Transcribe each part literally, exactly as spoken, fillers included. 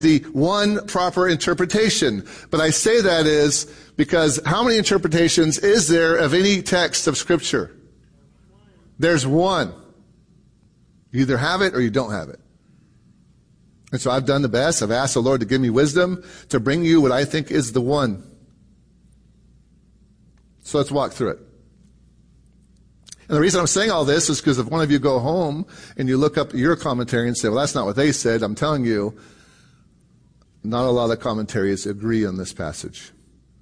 the one proper interpretation. But I say that is because how many interpretations is there of any text of Scripture? There's one. You either have it or you don't have it. And so I've done the best. I've asked the Lord to give me wisdom to bring you what I think is the one. So let's walk through it. And the reason I'm saying all this is because if one of you go home and you look up your commentary and say, well, that's not what they said, I'm telling you, not a lot of commentaries agree on this passage.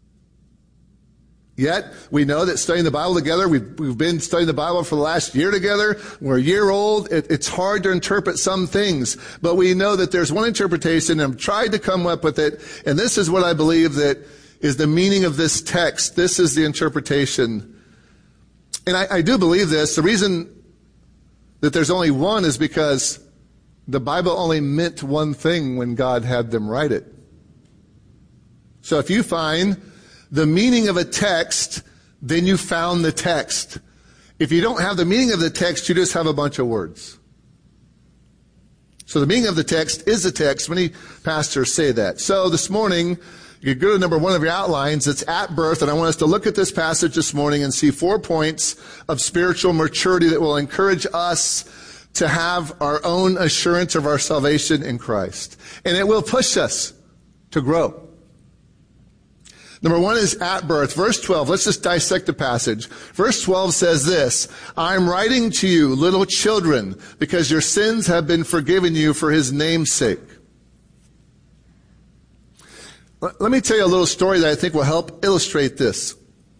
Yet, we know that studying the Bible together, we've, we've been studying the Bible for the last year together. We're a year old. It, it's hard to interpret some things. But we know that there's one interpretation, and I've tried to come up with it. And this is what I believe that is the meaning of this text. This is the interpretation. And I, I do believe this. The reason that there's only one is because the Bible only meant one thing when God had them write it. So if you find the meaning of a text, then you found the text. If you don't have the meaning of the text, you just have a bunch of words. So the meaning of the text is the text. Many pastors say that. So this morning, you go to number one of your outlines. It's at birth, and I want us to look at this passage this morning and see four points of spiritual maturity that will encourage us to have our own assurance of our salvation in Christ. And it will push us to grow. Number one is at birth. Verse twelve, let's just dissect the passage. Verse twelve says this, I'm writing to you, little children, because your sins have been forgiven you for his name's sake. Let me tell you a little story that I think will help illustrate this.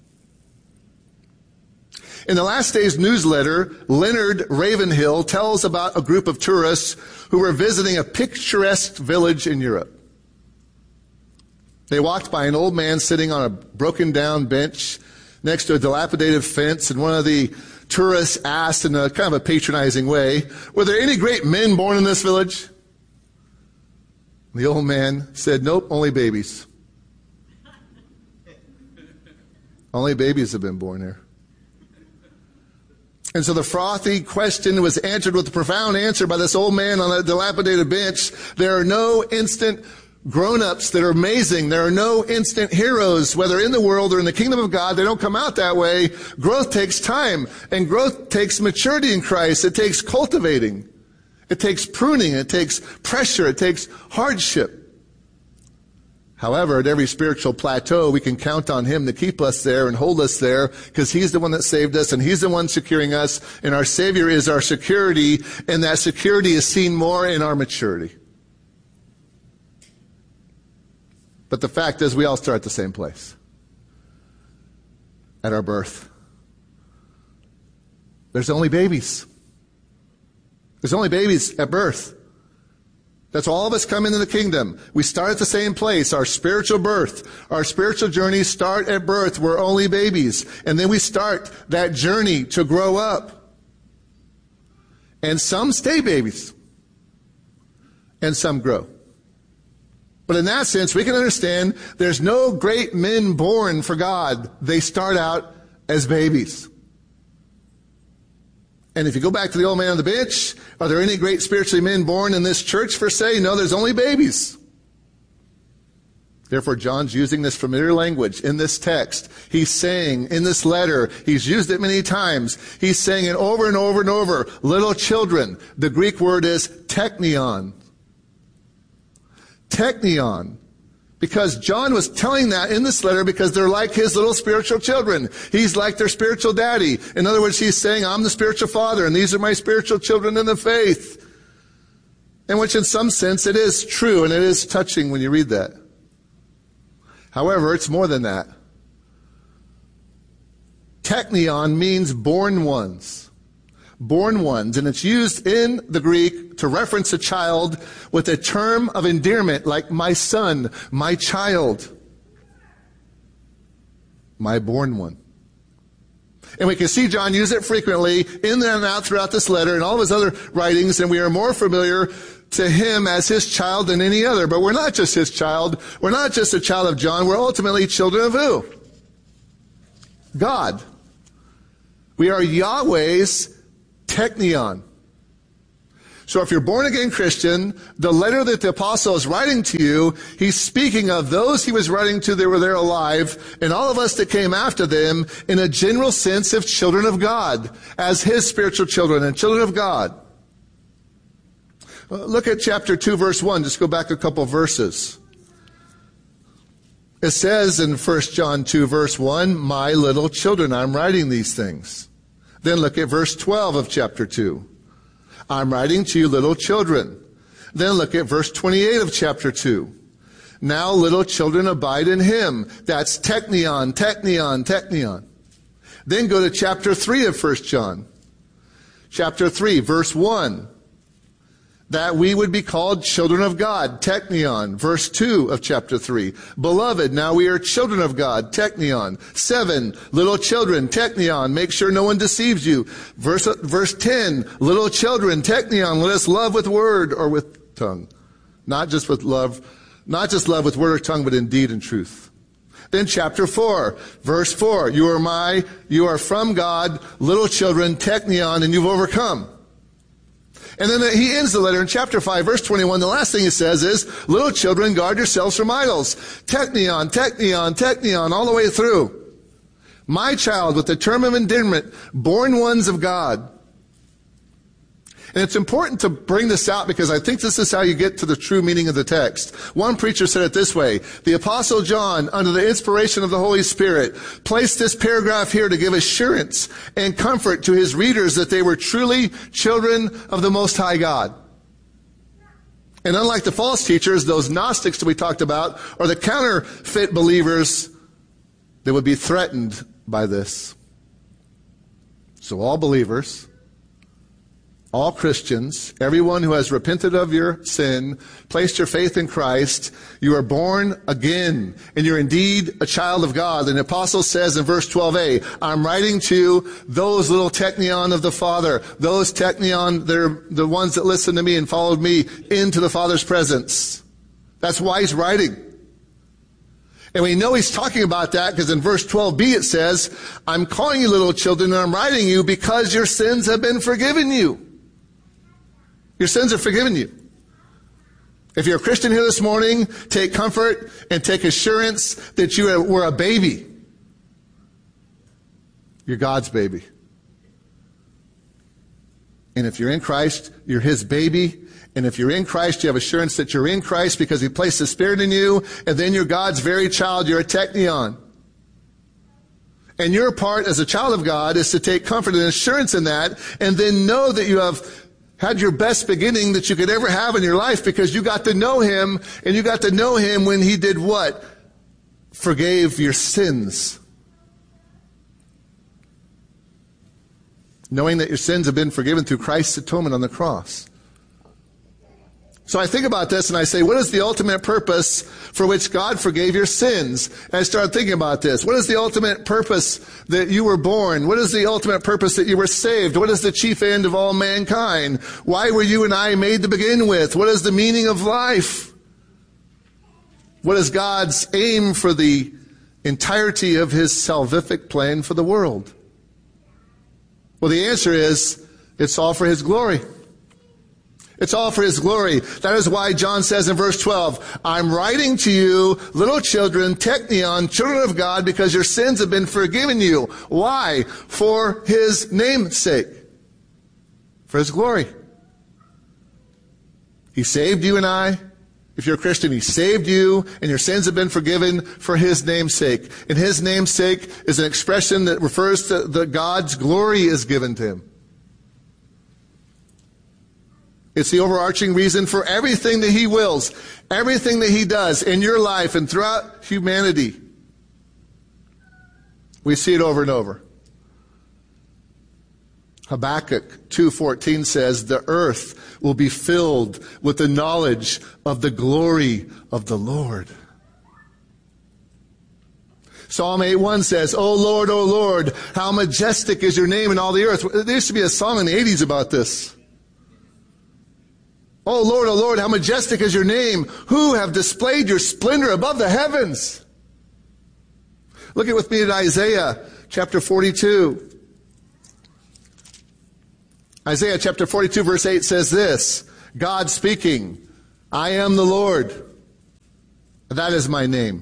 In the last day's newsletter, Leonard Ravenhill tells about a group of tourists who were visiting a picturesque village in Europe. They walked by an old man sitting on a broken down bench next to a dilapidated fence, and one of the tourists asked in a kind of a patronizing way, were there any great men born in this village? The old man said, nope, only babies. Only babies have been born here. And so the frothy question was answered with a profound answer by this old man on a dilapidated bench. There are no instant grown-ups that are amazing. There are no instant heroes, whether in the world or in the kingdom of God. They don't come out that way. Growth takes time, and growth takes maturity in Christ. It takes cultivating. It takes pruning. It takes pressure. It takes hardship. However, at every spiritual plateau, we can count on him to keep us there and hold us there because he's the one that saved us and he's the one securing us, and our Savior is our security, and that security is seen more in our maturity. But the fact is, we all start at the same place. At our birth. There's only babies. There's only babies at birth. That's all of us come into the kingdom. We start at the same place, our spiritual birth. Our spiritual journeys start at birth. We're only babies. And then we start that journey to grow up. And some stay babies. And some grow. But in that sense, we can understand there's no great men born for God. They start out as babies. And if you go back to the old man on the bench, are there any great spiritually men born in this church per se? No, there's only babies. Therefore, John's using this familiar language in this text. He's saying in this letter, he's used it many times. He's saying it over and over and over. Little children. The Greek word is teknion. Teknion. Because John was telling that in this letter because they're like his little spiritual children. He's like their spiritual daddy. In other words, he's saying, I'm the spiritual father, and these are my spiritual children in the faith. And which in some sense it is true, and it is touching when you read that. However, it's more than that. Teknion means born ones. Born ones, and it's used in the Greek to reference a child with a term of endearment like my son, my child, my born one. And we can see John use it frequently in and out throughout this letter and all of his other writings, and we are more familiar to him as his child than any other. But we're not just his child. We're not just a child of John. We're ultimately children of who? God. We are Yahweh's Teknion. So if you're born again Christian, the letter that the apostle is writing to you, he's speaking of those he was writing to that were there alive, and all of us that came after them in a general sense of children of God, as his spiritual children and children of God. Look at chapter two, verse one. Just go back a couple verses. It says in First John two, verse one, my little children, I'm writing these things. Then look at verse twelve of chapter two. I'm writing to you little children. Then look at verse twenty-eight of chapter two. Now little children abide in him. That's teknion, teknion, teknion. Then go to chapter three of First John. Chapter three, verse one. That we would be called children of God, teknion. Verse two of chapter three. Beloved, now we are children of God, teknion. Seven, little children, teknion. Make sure no one deceives you. Verse, verse ten, little children, teknion. Let us love with word or with tongue. Not just with love, not just love with word or tongue, but in deed and truth. Then chapter four, verse four. You are my, you are from God, little children, teknion, and you've overcome. And then he ends the letter in chapter five, verse twenty-one. The last thing he says is, little children, guard yourselves from idols. Teknion, teknion, teknion, all the way through. My child, with the term of endearment, born ones of God. And it's important to bring this out because I think this is how you get to the true meaning of the text. One preacher said it this way: the Apostle John, under the inspiration of the Holy Spirit, placed this paragraph here to give assurance and comfort to his readers that they were truly children of the Most High God. And unlike the false teachers, those Gnostics that we talked about, or the counterfeit believers, they would be threatened by this. So all believers, all Christians, everyone who has repented of your sin, placed your faith in Christ, you are born again, and you're indeed a child of God. And the apostle says in verse twelve a, I'm writing to those little teknion of the Father, those teknion, they're the ones that listened to me and followed me into the Father's presence. That's why he's writing. And we know he's talking about that because in verse twelve b it says, I'm calling you little children and I'm writing you because your sins have been forgiven you. Your sins are forgiven you. If you're a Christian here this morning, take comfort and take assurance that you were a baby. You're God's baby. And if you're in Christ, you're his baby. And if you're in Christ, you have assurance that you're in Christ because he placed the Spirit in you. And then you're God's very child. You're a teknion. And your part as a child of God is to take comfort and assurance in that and then know that you have had your best beginning that you could ever have in your life because you got to know him, and you got to know him when he did what? Forgave your sins. Knowing that your sins have been forgiven through Christ's atonement on the cross. So I think about this and I say, what is the ultimate purpose for which God forgave your sins? And I started thinking about this. What is the ultimate purpose that you were born? What is the ultimate purpose that you were saved? What is the chief end of all mankind? Why were you and I made to begin with? What is the meaning of life? What is God's aim for the entirety of his salvific plan for the world? Well, the answer is, it's all for his glory. It's all for his glory. That is why John says in verse twelve, I'm writing to you, little children, teknion, children of God, because your sins have been forgiven you. Why? For his name's sake. For his glory. He saved you and I. If you're a Christian, he saved you, and your sins have been forgiven for his name's sake. And his name's sake is an expression that refers to that God's glory is given to him. It's the overarching reason for everything that he wills, everything that he does in your life and throughout humanity. We see it over and over. Habakkuk two fourteen says, the earth will be filled with the knowledge of the glory of the Lord. Psalm eight one says, O Lord, O Lord, how majestic is your name in all the earth. There used to be a song in the eighties about this. Oh Lord, oh Lord, how majestic is your name. Who have displayed your splendor above the heavens? Look at with me at Isaiah chapter forty-two. Isaiah chapter forty-two verse eight says this, God speaking, I am the Lord. That is my name.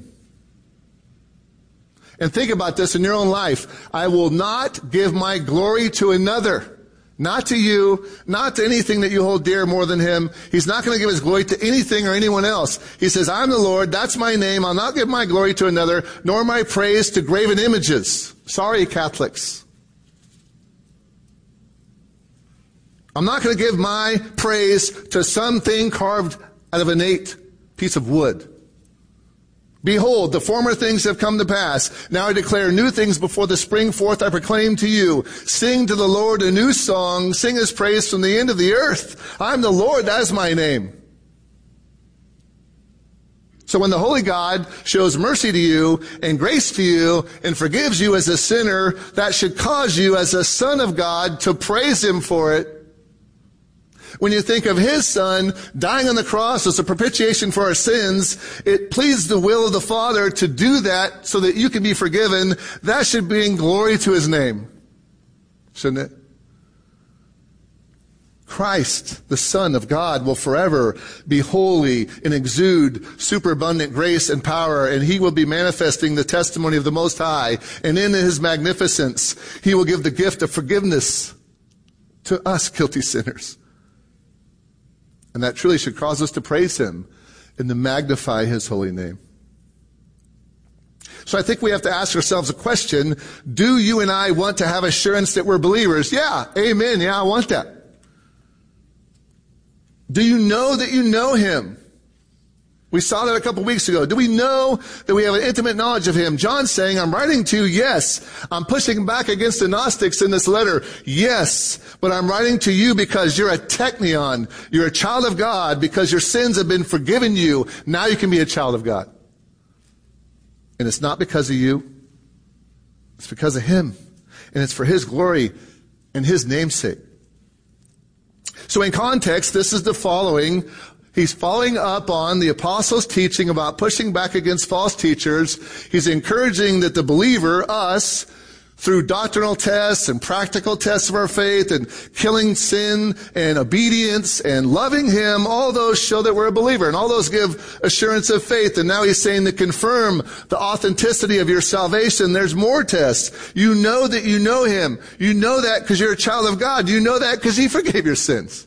And think about this in your own life. I will not give my glory to another. Not to you, not to anything that you hold dear more than him. He's not going to give his glory to anything or anyone else. He says, I'm the Lord, that's my name. I'll not give my glory to another, nor my praise to graven images. Sorry, Catholics. I'm not going to give my praise to something carved out of an innate piece of wood. Behold, the former things have come to pass. Now I declare new things before the spring forth I proclaim to you. Sing to the Lord a new song. Sing his praise from the end of the earth. I'm the Lord, that is my name. So when the Holy God shows mercy to you and grace to you and forgives you as a sinner, that should cause you as a son of God to praise him for it. When you think of his son dying on the cross as a propitiation for our sins, it pleads the will of the Father to do that so that you can be forgiven. That should bring glory to his name, shouldn't it? Christ, the Son of God, will forever be holy and exude superabundant grace and power, and he will be manifesting the testimony of the Most High. And in his magnificence, he will give the gift of forgiveness to us guilty sinners. And that truly should cause us to praise him and to magnify his holy name. So I think we have to ask ourselves a question. Do you and I want to have assurance that we're believers? Yeah, amen. Yeah, I want that. Do you know that you know him? We saw that a couple weeks ago. Do we know that we have an intimate knowledge of him? John's saying, I'm writing to you, yes. I'm pushing back against the Gnostics in this letter, yes. But I'm writing to you because you're a teknion. You're a child of God because your sins have been forgiven you. Now you can be a child of God. And it's not because of you. It's because of him. And it's for his glory and his namesake. So in context, this is the following. He's following up on the apostles' teaching about pushing back against false teachers. He's encouraging that the believer, us, through doctrinal tests and practical tests of our faith and killing sin and obedience and loving him, all those show that we're a believer. And all those give assurance of faith. And now he's saying to confirm the authenticity of your salvation, there's more tests. You know that you know him. You know that because you're a child of God. You know that because he forgave your sins.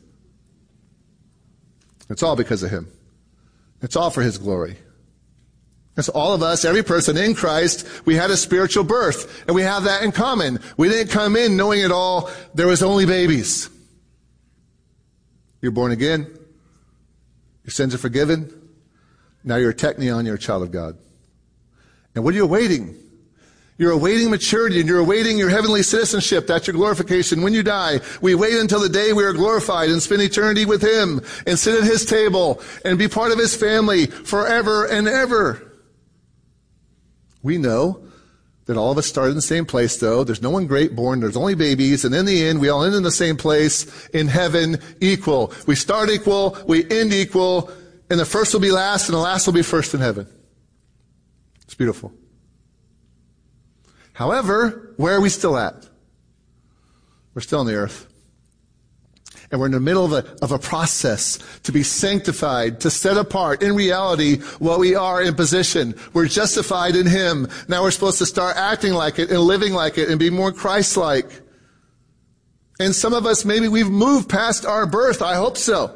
It's all because of him. It's all for his glory. It's all of us, every person in Christ, we had a spiritual birth, and we have that in common. We didn't come in knowing it all. There was only babies. You're born again. Your sins are forgiven. Now you're a teknion, you're a child of God. And what are you awaiting? You're awaiting maturity, and you're awaiting your heavenly citizenship. That's your glorification. When you die, we wait until the day we are glorified and spend eternity with him and sit at his table and be part of his family forever and ever. We know that all of us started in the same place, though. There's no one great born. There's only babies. And in the end, we all end in the same place in heaven, equal. We start equal, we end equal, and the first will be last, and the last will be first in heaven. It's beautiful. However, where are we still at? We're still on the earth. And we're in the middle of a, of a process to be sanctified, to set apart in reality what we are in position. We're justified in him. Now we're supposed to start acting like it and living like it and be more Christ-like. And some of us, maybe we've moved past our birth. I hope so.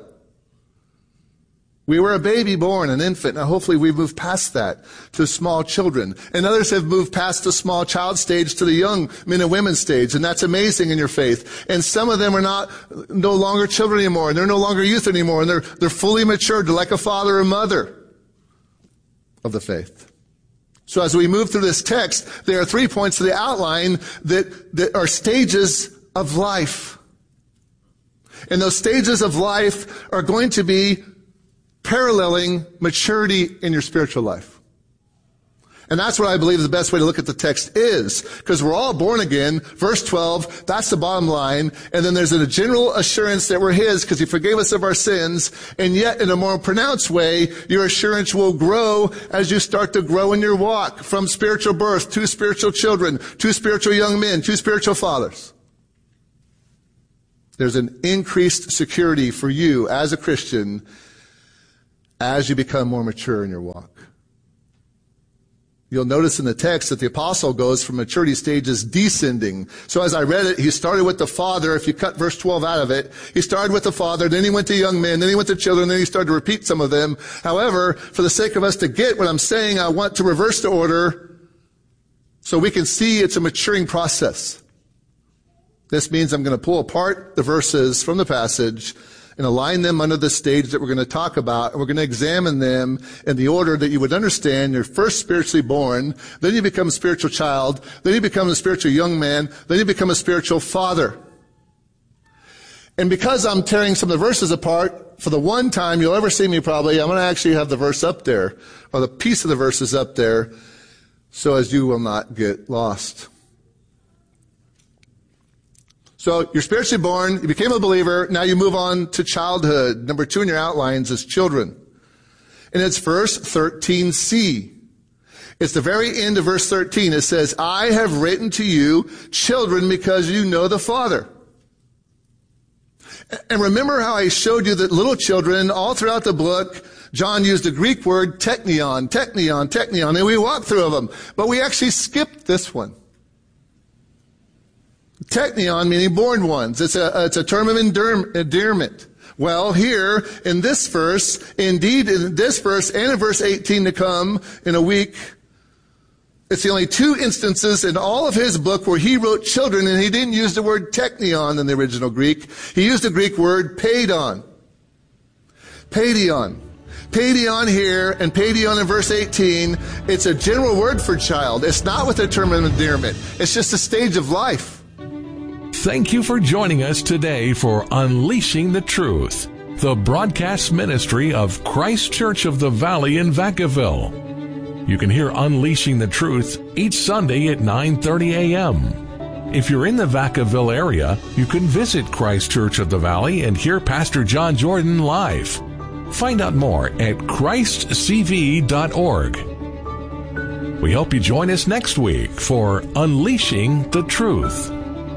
We were a baby born, an infant. Now hopefully we've moved past that to small children. And others have moved past the small child stage to the young men and women stage. And that's amazing in your faith. And some of them are not, no longer children anymore. And they're no longer youth anymore. And they're, they're fully matured. They're like a father or mother of the faith. So as we move through this text, there are three points to the outline that, that are stages of life. And those stages of life are going to be paralleling maturity in your spiritual life. And that's what I believe the best way to look at the text is, because we're all born again. Verse twelve, that's the bottom line. And then there's a general assurance that we're his because he forgave us of our sins. And yet, in a more pronounced way, your assurance will grow as you start to grow in your walk from spiritual birth to spiritual children, to spiritual young men, to spiritual fathers. There's an increased security for you as a Christian as you become more mature in your walk. You'll notice in the text that the apostle goes from maturity stages descending. So as I read it, he started with the father. If you cut verse twelve out of it, he started with the father, then he went to young men, then he went to children, then he started to repeat some of them. However, for the sake of us to get what I'm saying, I want to reverse the order so we can see it's a maturing process. This means I'm going to pull apart the verses from the passage and align them under the stage that we're going to talk about, and we're going to examine them in the order that you would understand. You're first spiritually born, then you become a spiritual child, then you become a spiritual young man, then you become a spiritual father. And because I'm tearing some of the verses apart, for the one time you'll ever see me probably, I'm going to actually have the verse up there, or the piece of the verses up there, so as you will not get lost. So you're spiritually born, you became a believer, now you move on to childhood. Number two in your outlines is children. And it's verse thirteen c. It's the very end of verse thirteen. It says, I have written to you, children, because you know the Father. And remember how I showed you that little children, all throughout the book, John used the Greek word teknion, teknion, teknion, and we walked through them. But we actually skipped this one. Teknion, meaning born ones. It's a, it's a term of endearment. Well, here in this verse, indeed in this verse and in verse eighteen to come in a week, it's the only two instances in all of his book where he wrote children and he didn't use the word teknion in the original Greek. He used the Greek word paidon. Paidion. Paidion here and paidion in verse eighteen, it's a general word for child. It's not with a term of endearment. It's just a stage of life. Thank you for joining us today for Unleashing the Truth, the broadcast ministry of Christ Church of the Valley in Vacaville. You can hear Unleashing the Truth each Sunday at nine thirty a.m. If you're in the Vacaville area, you can visit Christ Church of the Valley and hear Pastor John Jordan live. Find out more at christ c v dot org. We hope you join us next week for Unleashing the Truth.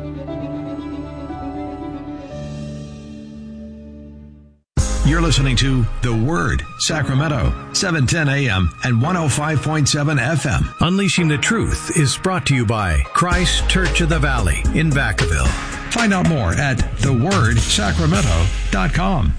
You're listening to The Word, Sacramento, seven ten a.m. and one oh five point seven F M. Unleashing the Truth is brought to you by Christ Church of the Valley in Vacaville. Find out more at the word sacramento dot com.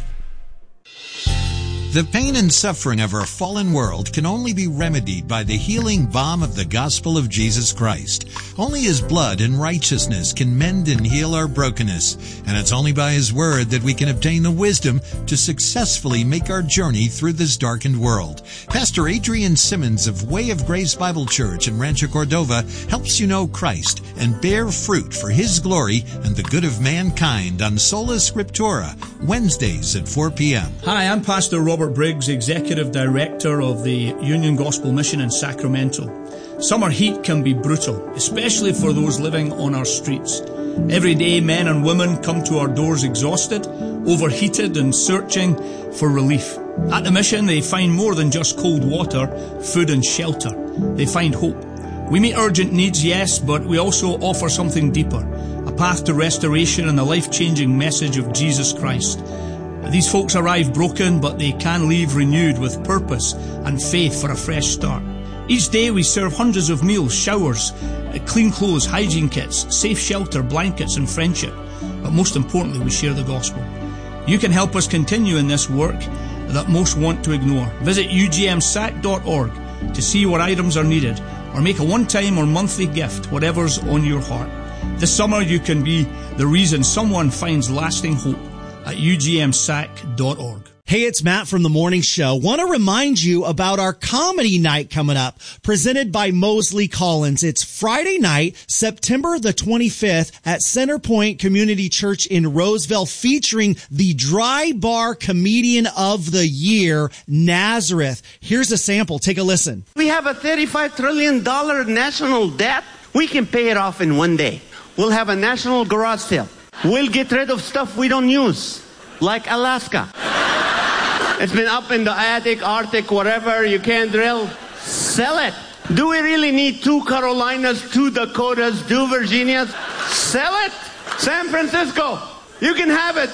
The pain and suffering of our fallen world can only be remedied by the healing balm of the gospel of Jesus Christ. Only His blood and righteousness can mend and heal our brokenness, and it's only by His word that we can obtain the wisdom to successfully make our journey through this darkened world. Pastor Adrian Simmons of Way of Grace Bible Church in Rancho Cordova helps you know Christ and bear fruit for His glory and the good of mankind on Sola Scriptura, Wednesdays at four p.m. Hi, I'm Pastor Robert Briggs, Executive Director of the Union Gospel Mission in Sacramento. Summer heat can be brutal, especially for those living on our streets. Every day, men and women come to our doors exhausted, overheated, and searching for relief. At the mission, they find more than just cold water, food, and shelter. They find hope. We meet urgent needs, yes, but we also offer something deeper, a path to restoration and the life-changing message of Jesus Christ. These folks arrive broken, but they can leave renewed with purpose and faith for a fresh start. Each day we serve hundreds of meals, showers, clean clothes, hygiene kits, safe shelter, blankets, and friendship. But most importantly, we share the gospel. You can help us continue in this work that most want to ignore. Visit u g m sac dot org to see what items are needed, or make a one-time or monthly gift, whatever's on your heart. This summer you can be the reason someone finds lasting hope at u g m sac dot org. Hey, it's Matt from The Morning Show. Want to remind you about our comedy night coming up, presented by Mosley Collins. It's Friday night, September the twenty-fifth at Centerpoint Community Church in Roseville, featuring the Dry Bar Comedian of the Year, Nazareth. Here's a sample. Take a listen. We have a thirty-five trillion dollars national debt. We can pay it off in one day. We'll have a national garage sale. We'll get rid of stuff we don't use, like Alaska. It's been up in the attic, Arctic, whatever, you can't drill. Sell it. Do we really need two Carolinas, two Dakotas, two Virginias? Sell it. San Francisco, You can have it.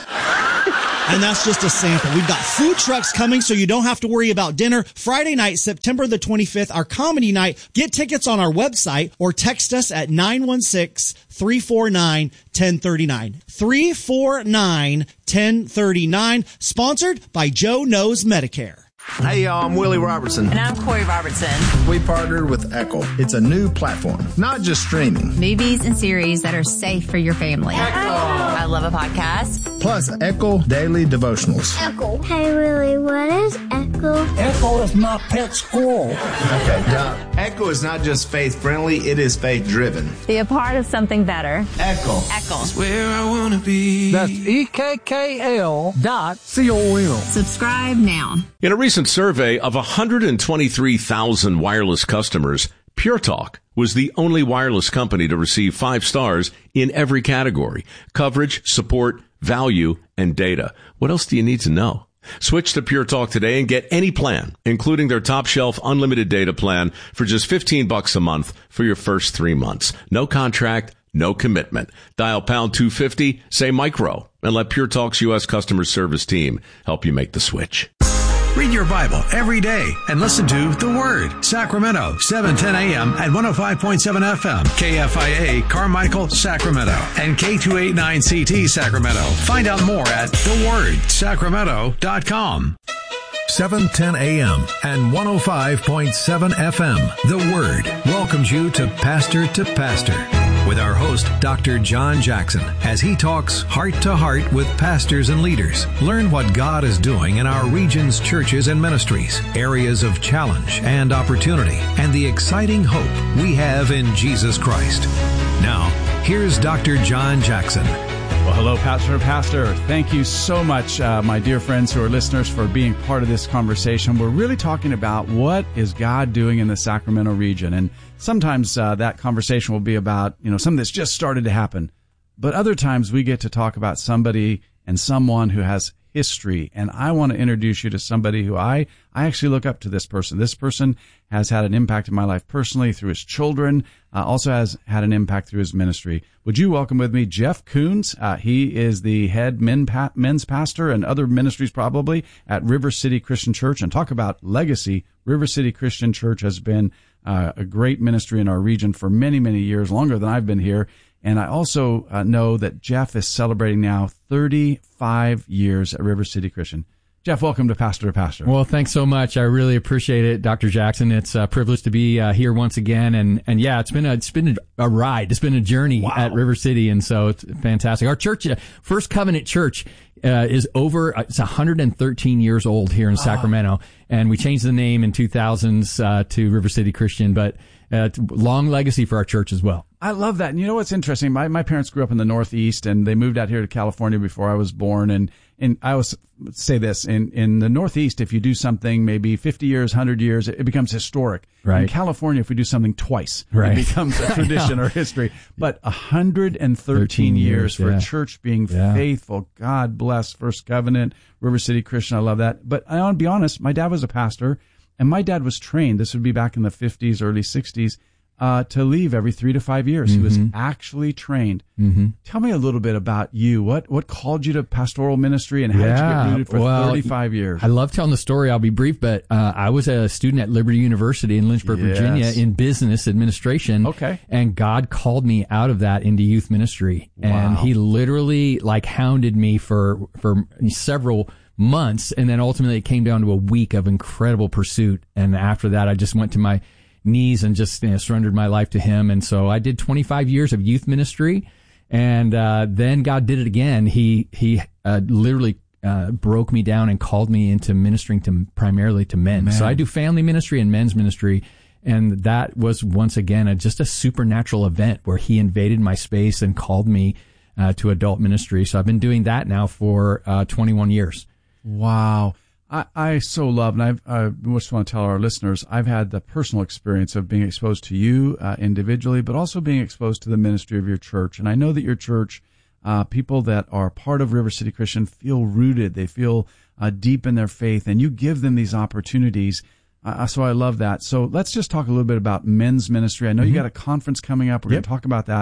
And that's just a sample. We've got food trucks coming, so you don't have to worry about dinner. Friday night, September the twenty-fifth, our comedy night. Get tickets on our website or text us at nine one six, three four nine, one oh three nine. three four nine, one oh three nine. Sponsored by Joe Knows Medicare. Hey, y'all, I'm Willie Robertson. And I'm Corey Robertson. We partnered with Echo. It's a new platform, not just streaming. Movies and series that are safe for your family. Echo. I love a podcast. Plus, Echo Daily Devotionals. Echo. Hey, Willie, what is Echo? Echo is my pet squirrel. Okay, now, Echo is not just faith-friendly, it is faith-driven. Be a part of something better. Echo. Echo. That's where I want to be. That's E K K L dot C O M. Subscribe now. In a recent survey of one hundred twenty-three thousand wireless customers, Pure Talk was the only wireless company to receive five stars in every category: coverage, support, value, and data. What else do you need to know? Switch to Pure Talk today and get any plan, including their top shelf unlimited data plan, for just fifteen bucks a month for your first three months. No contract, no commitment. Dial pound two fifty, say micro, and let Pure Talk's U S customer service team help you make the switch. Read your Bible every day and listen to The Word, Sacramento, seven ten a.m. at one oh five point seven F M, K F I A, Carmichael, Sacramento, and K two eighty-nine C T, Sacramento. Find out more at the word sacramento dot com. seven ten a.m. and one oh five point seven F M. The Word welcomes you to Pastor to Pastor with our host, Doctor John Jackson, as he talks heart to heart with pastors and leaders. Learn what God is doing in our region's churches and ministries, areas of challenge and opportunity, and the exciting hope we have in Jesus Christ. Now, here's Doctor John Jackson. Well, hello, Pastor to Pastor. Thank you so much, uh, my dear friends who are listeners, for being part of this conversation. We're really talking about what is God doing in the Sacramento region. And sometimes uh, that conversation will be about, you know, something that's just started to happen. But other times we get to talk about somebody and someone who has history. And I want to introduce you to somebody who I, I actually look up to this person. This person has had an impact in my life personally through his children, uh, also has had an impact through his ministry. Would you welcome with me Jeff Coons? Uh, he is the head men pa- men's pastor and other ministries probably at River City Christian Church. And talk about legacy. River City Christian Church has been uh, a great ministry in our region for many, many years, longer than I've been here. And I also uh, know that Jeff is celebrating now thirty-five years at River City Christian. Jeff, welcome to Pastor to Pastor. Well, thanks so much. I really appreciate it, Doctor Jackson. It's a privilege to be uh, here once again. And, and yeah, it's been a, it's been a ride. It's been a journey wow. at River City. And so it's fantastic. Our church, uh, First Covenant Church, uh, is over, uh, it's one hundred thirteen years old here in Sacramento. Oh. And we changed the name in two thousands uh, to River City Christian, but uh, long legacy for our church as well. I love that. And you know what's interesting? My my parents grew up in the Northeast, and they moved out here to California before I was born. And, and I always say this, in, in the Northeast, if you do something maybe fifty years, one hundred years, it, it becomes historic. Right. In California, if we do something twice, right. it becomes a tradition or history. But one hundred thirteen years for yeah. a church being yeah. faithful. God bless First Covenant, River City Christian. I love that. But I want to be honest, my dad was a pastor, and my dad was trained. This would be back in the fifties, early sixties. Uh, to leave every three to five years. Mm-hmm. He was actually trained. Mm-hmm. Tell me a little bit about you. What what called you to pastoral ministry, and how yeah, did you get rooted for well, thirty-five years? I love telling the story. I'll be brief, but uh, I was a student at Liberty University in Lynchburg, yes. Virginia, in business administration. Okay. And God called me out of that into youth ministry. Wow. And he literally like hounded me for, for several months. And then ultimately it came down to a week of incredible pursuit. And after that, I just went to my knees and just you know, surrendered my life to him. And so I did twenty-five years of youth ministry. And uh, then God did it again. He he uh, literally uh, broke me down and called me into ministering to primarily to men. Man. So I do family ministry and men's ministry. And that was once again a, just a supernatural event where he invaded my space and called me uh, to adult ministry. So I've been doing that now for uh, twenty-one years. Wow. I, I so love, and I've, I just want to tell our listeners, I've had the personal experience of being exposed to you uh, individually, but also being exposed to the ministry of your church. And I know that your church, uh, people that are part of River City Christian feel rooted. They feel uh, deep in their faith, and you give them these opportunities. Uh, so I love that. So let's just talk a little bit about men's ministry. I know mm-hmm. you got a conference coming up. We're yep. going to talk about that.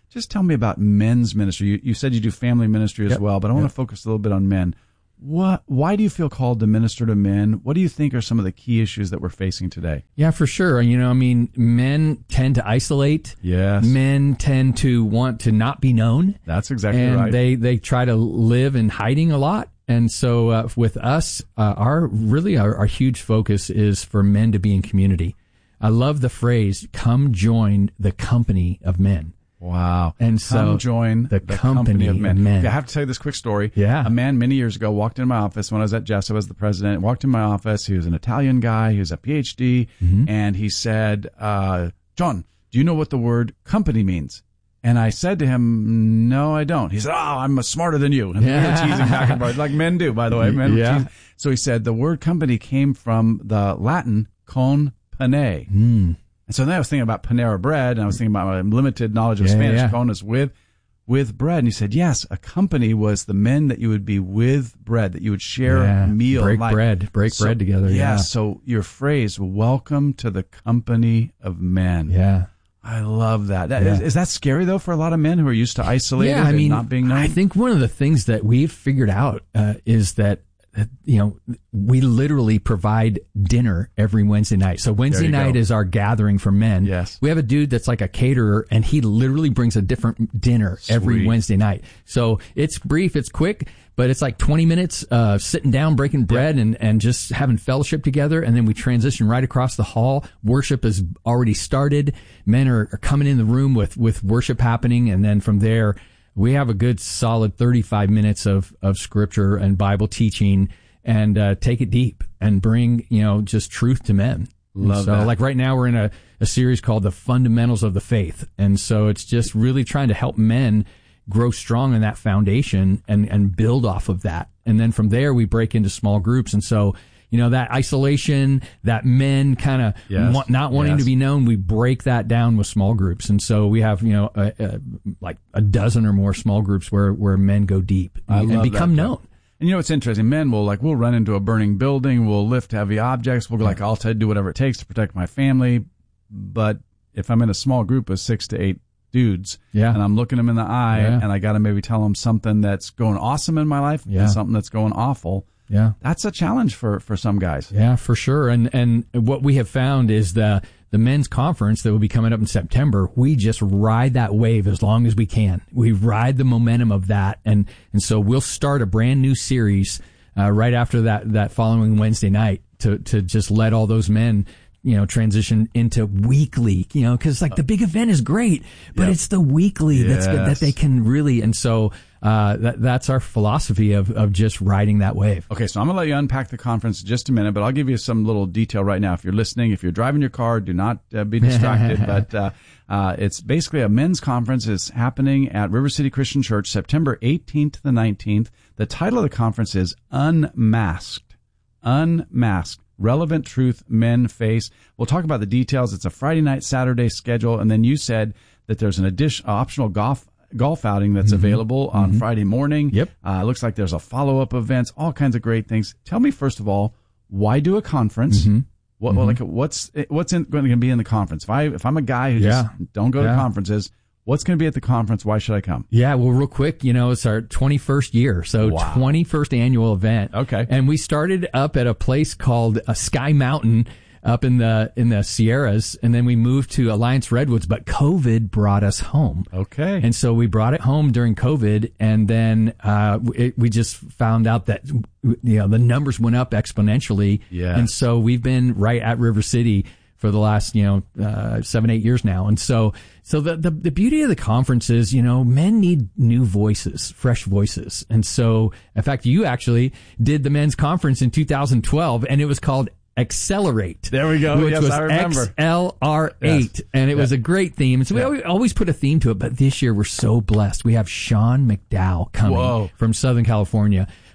Just tell me about men's ministry. You, you said you do family ministry as Yep. well, but I want Yep. to focus a little bit on men. What? Why do you feel called to minister to men? What do you think are some of the key issues that we're facing today? Yeah, for sure. You know, I mean, men tend to isolate. Yes. Men tend to want to not be known. That's exactly and right. they they try to live in hiding a lot. And so uh, with us, uh, our really our, our huge focus is for men to be in community. I love the phrase, come join the company of men. Wow. And so Come join the, the company, company of men. of men. Okay, I have to tell you this quick story. Yeah. A man many years ago walked into my office when I was at Jessup as the president, walked in my office. He was an Italian guy. He was a P H D. Mm-hmm. And he said, uh, John, do you know what the word company means? And I said to him, no, I don't. He said, oh, I'm smarter than you. And we were teasing back and forth, like men do, by the way. Men Yeah. tease. So he said the word company came from the Latin con pane. Mm. And so then I was thinking about Panera Bread, and I was thinking about my limited knowledge of Yeah, Spanish. yeah. Con is with, with bread. And he said, yes, a company was the men that you would be with bread, that you would share Yeah, a meal. break like- bread, break So- bread together. Yeah, Yeah, so your phrase, welcome to the company of men. yeah. I love that. that Yeah. is, is that scary, though, for a lot of men who are used to isolated Yeah, I mean, and not being known? I think one of the things that we've figured out uh, is that, uh, you know, we literally provide dinner every Wednesday night. So Wednesday you night go. is our gathering for men. Yes. We have a dude that's like a caterer, and he literally brings a different dinner every Sweet. Wednesday night. So it's brief, it's quick, but it's like twenty minutes uh, sitting down, breaking bread, and, and just having fellowship together. And then we transition right across the hall. Worship has already started. Men are, are coming in the room with, with worship happening. And then from there, we have a good solid thirty-five minutes of, of scripture and Bible teaching, and uh, take it deep and bring, you know, just truth to men. Love And so that. like right now we're in a, a series called The Fundamentals of the Faith. And so it's just really trying to help men grow strong in that foundation and, and build off of that. And then from there we break into small groups. And so, you know, that isolation, that men kind of Yes. want, not wanting Yes. to be known, we break that down with small groups. And so we have, you know, a, a, like a dozen or more small groups where, where men go deep I and love become that, though. known. And you know what's interesting? Men will like, we'll run into a burning building, we'll lift heavy objects, we'll go like, I'll t- do whatever it takes to protect my family. But if I'm in a small group of six to eight dudes, Yeah. and I'm looking them in the eye, Yeah. and I got to maybe tell them something that's going awesome in my life, Yeah. and something that's going awful. Yeah. That's a challenge for, for some guys. Yeah, for sure. And and what we have found is the the men's conference that will be coming up in September, we just ride that wave as long as we can. We ride the momentum of that. And and so we'll start a brand new series uh, right after that that following Wednesday night to to just let all those men, you know, transition into weekly, you know, because like the big event is great, but Yep. it's the weekly that's good, that Yes. they can really. And so uh, that that's our philosophy of of just riding that wave. Okay, so I'm going to let you unpack the conference in just a minute, but I'll give you some little detail right now. If you're listening, if you're driving your car, do not uh, be distracted. but uh, uh, it's basically a men's conference. It's happening at River City Christian Church, September eighteenth to the nineteenth. The title of the conference is Unmasked. Unmasked. Relevant truth men face. We'll talk about the details. It's a Friday night, Saturday schedule, and then you said that there's an addition, optional golf golf outing that's Mm-hmm. available on Mm-hmm. Friday morning. Yep. Uh, it looks like there's a follow-up events, all kinds of great things. Tell me, first of all, why do a conference? Mm-hmm. What, well, like, what's what's in, going to be in the conference? If I if I'm a guy who Yeah. just don't go to Yeah. conferences, what's going to be at the conference? Why should I come? Yeah, well, real quick, you know, it's our twenty-first year, so Wow. twenty-first annual event. Okay. And we started up at a place called uh, Sky Mountain up in the in the Sierras, and then we moved to Alliance Redwoods, but COVID brought us home. Okay. And so we brought it home during COVID, and then uh, it, we just found out that, you know, the numbers went up exponentially. Yes. And so we've been right at River City for the last, you know, uh, seven, eight years now. And so, so the, the, the beauty of the conference is, you know, men need new voices, fresh voices. And so, in fact, you actually did the men's conference in two thousand twelve, and it was called Accelerate. There we go. Which Yes, was I remember. X L R eight. Yes. And it was Yeah. a great theme. So we Yeah. always, always put a theme to it. But this year we're so blessed. We have Sean McDowell coming Whoa. from Southern California.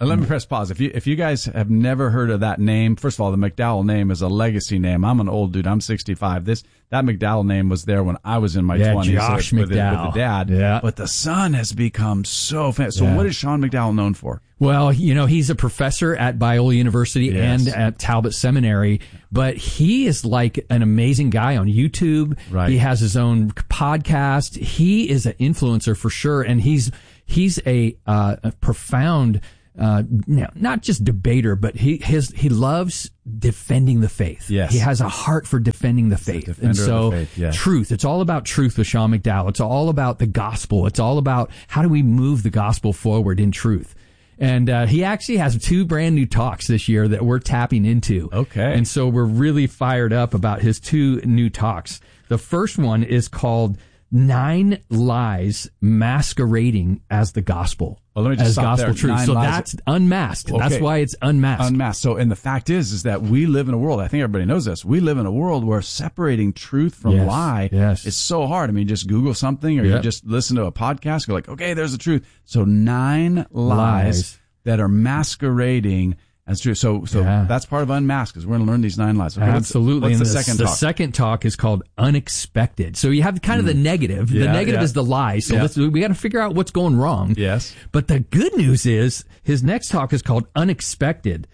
Uh, let me press pause. If you if you guys have never heard of that name, first of all, the McDowell name is a legacy name. I'm an old dude. I'm sixty-five. This that McDowell name was there when I was in my yeah, twenties Josh with, with, McDowell. with the dad. Yeah. But the son has become so famous. So yeah. what is Sean McDowell known for? Well, you know, he's a professor at Biola University Yes. and at Talbot Seminary, but he is like an amazing guy on YouTube. Right. He has his own podcast. He is an influencer for sure, and he's he's a, uh, a profound, uh, not just debater, but he his he loves defending the faith. Yes. He has a heart for defending the faith, and so of the faith, yes. truth. It's all about truth with Sean McDowell. It's all about the gospel. It's all about how do we move the gospel forward in truth. And uh, he actually has two brand new talks this year that we're tapping into. Okay. And so we're really fired up about his two new talks. The first one is called Nine Lies Masquerading as the Gospel. Well, let me just as stop gospel there. truth. Nine so lies. that's unmasked. Okay. That's why it's unmasked. Unmasked. So, and the fact is, is that we live in a world, I think everybody knows this, we live in a world where separating truth from Yes. lie Yes. is so hard. I mean, just Google something or Yep. you just listen to a podcast, you're like, okay, there's the truth. So nine lies, Lies. that are masquerading as truth. So, so Yeah. that's part of Unmasked, is we're going to learn these nine lies. Okay, what's- Absolutely. What's, And the second the talk? second talk is called Unexpected. So you have kind of the negative. The Yeah, negative yeah. is the lie. So Yeah. let's, we got to figure out what's going wrong. Yes. But the good news is his next talk is called Unexpected.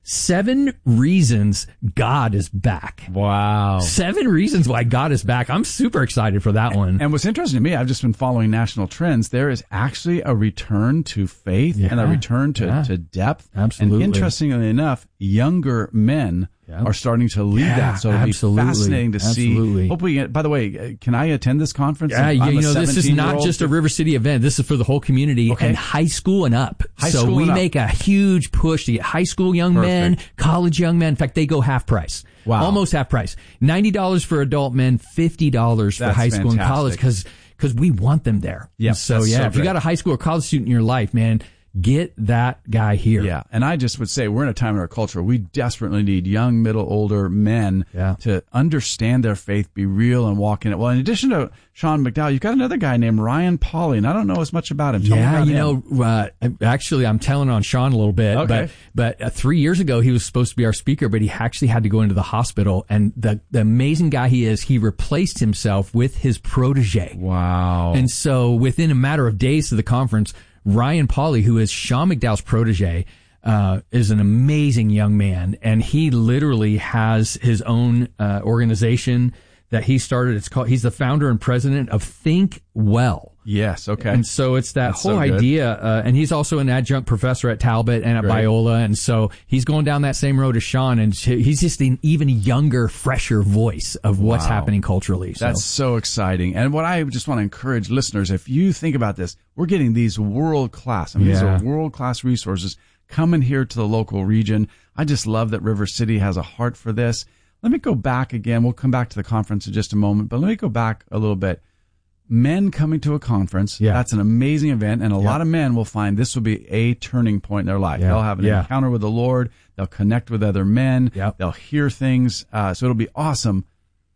Seven reasons God is back. Wow. Seven reasons why God is back. I'm super excited for that one. And what's interesting to me, I've just been following national trends. There is actually a return to faith Yeah, and a return to, yeah. to depth. Absolutely. And interestingly enough, younger men Yeah. are starting to lead Yeah, that. So it'll absolutely. be fascinating to Absolutely. see. Hopefully, by the way, uh, can I attend this conference? Yeah, I'm you a know, this is not seventeen-year-old. just a River City event. This is for the whole community Okay. and high school and up. High so school we and up. make a huge push to get high school young men, Perfect. college young men. In fact, they go half price. Wow. Almost half price. ninety dollars for adult men, fifty dollars for That's high school and college fantastic. because because we want them there. Yep, And so that's yeah, so if you great. got a high school or college student in your life, man, get that guy here. Yeah, and I just would say we're in a time in our culture we desperately need young, middle, older men Yeah. to understand their faith, be real, and walk in it. Well, in addition to Sean McDowell, you've got another guy named Ryan Pauly, and I don't know as much about him. Tell me Yeah, about you him. know, uh, actually, I'm telling on Sean a little bit, Okay. but but uh, three years ago he was supposed to be our speaker, but he actually had to go into the hospital. And the the amazing guy he is, he replaced himself with his protege. Wow. And so within a matter of days to the conference, Ryan Pauly, who is Sean McDowell's protege, uh, is an amazing young man, and he literally has his own uh, organization that he started. It's called. He's the founder and president of Think Well. Yes, okay. And so it's that That's whole so good. idea, uh, and he's also an adjunct professor at Talbot and at Great. Biola, and so he's going down that same road as Sean, and he's just an even younger, fresher voice of what's Wow. happening culturally. So. That's so exciting. And what I just want to encourage listeners, if you think about this, we're getting these world class, I mean, these Yeah. are world class resources coming here to the local region. I just love that River City has a heart for this. Let me go back again. We'll come back to the conference in just a moment, but let me go back a little bit. Men coming to a conference, Yeah. that's an amazing event, and a Yeah. lot of men will find this will be a turning point in their life. Yeah. They'll have an Yeah. encounter with the Lord. They'll connect with other men. Yep. They'll hear things. Uh, so it'll be awesome.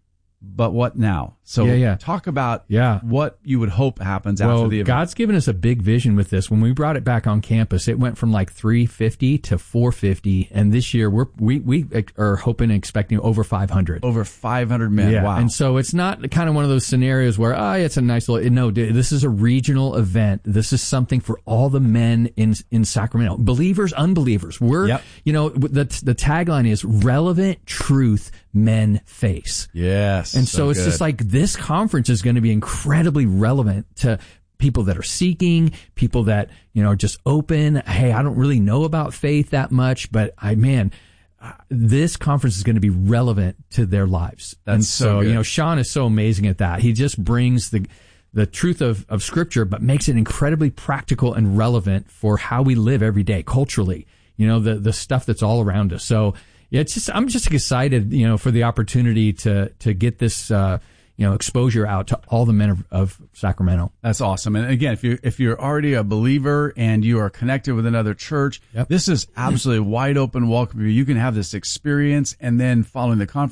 But what now? So Yeah, yeah. talk about Yeah. what you would hope happens well, after the event. God's given us a big vision with this. When we brought it back on campus, it went from like three fifty to four fifty, and this year we're we we are hoping and expecting over five hundred. Over five hundred men. Yeah. Wow. And so it's not kind of one of those scenarios where, oh, it's a nice little, no, dude, this is a regional event. This is something for all the men in, in Sacramento, believers, unbelievers. We're, Yep. you know, the, the tagline is relevant truth men face. Yes. And so, it's good. just like this conference is going to be incredibly relevant to people that are seeking, people that, you know, are just open. Hey, I don't really know about faith that much, but I, man, uh, this conference is going to be relevant to their lives. That's and so so, good. you know, Sean is so amazing at that. He just brings the, the truth of, of scripture, but makes it incredibly practical and relevant for how we live every day culturally, you know, the, the stuff that's all around us. So, yeah, it's just, I'm just excited, you know, for the opportunity to, to get this, uh, you know, exposure out to all the men of, of Sacramento. That's awesome. And again, if you if you're already a believer and you are connected with another church, Yep. this is absolutely wide open welcome for you. You can have this experience, and then following the conference,